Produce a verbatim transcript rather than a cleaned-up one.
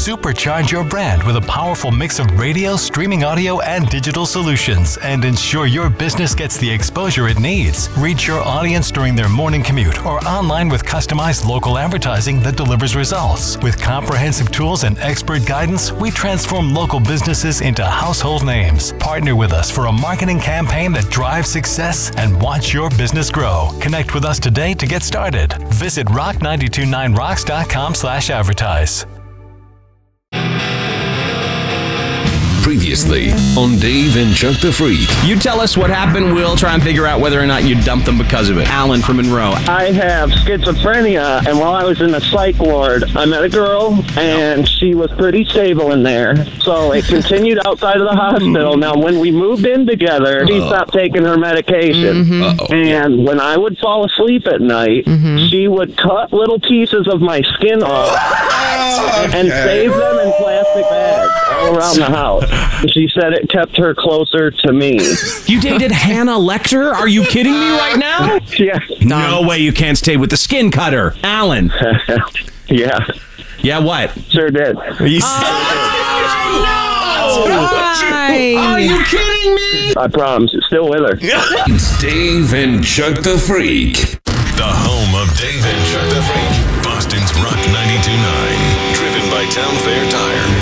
Supercharge your brand with a powerful mix of radio, streaming audio, and digital solutions, and ensure your business gets the exposure it needs. Reach your audience during their morning commute or online with customized local advertising that delivers results. With comprehensive tools and expert guidance, we transform local businesses into household names. Partner with us for a marketing campaign that drives success and watch your business grow. Connect with us today to get started. Visit rock nine two nine rocks dot com slash advertise. Previously on Dave and Chuck the Freak. You tell us what happened. We'll try and figure out whether or not you dumped them because of it. Alan from Monroe. I have schizophrenia, and while I was in the psych ward, I met a girl, and she was pretty stable in there. So it continued outside of the hospital. Now, when we moved in together, she stopped taking her medication. Mm-hmm. And when I would fall asleep at night, mm-hmm. she would cut little pieces of my skin off oh, okay. and save them in plastic bags all around the house. She said it kept her closer to me. You dated Hannah Lecter? Are you kidding me right now? Yeah. No way you can't stay with the skin cutter. Alan. Yeah. Yeah, what? Sure did. You oh, no! Are you kidding me? I promise. It's still with her. It's Dave and Chuck the Freak. The home of Dave and Chuck the Freak. Boston's Rock ninety-two point nine. Driven by Town Fair Tire.